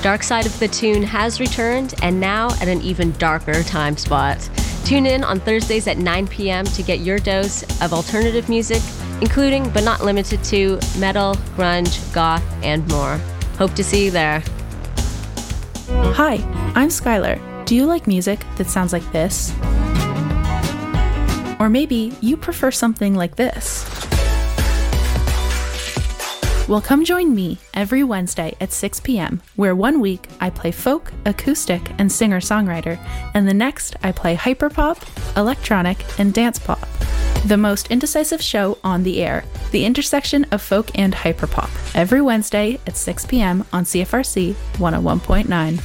Dark Side of the Tune has returned, and now at an even darker time spot. Tune in on Thursdays at 9 p.m. to get your dose of alternative music, including but not limited to metal, grunge, goth, and more. Hope to see you there. Hi, I'm Skylar. Do you like music that sounds like this? Or maybe you prefer something like this. Well, come join me every Wednesday at 6 p.m., where one week I play folk, acoustic, and singer-songwriter, and the next I play hyperpop, electronic, and dance pop. The most indecisive show on the air, the intersection of folk and hyperpop, every Wednesday at 6 p.m. on CFRC 101.9.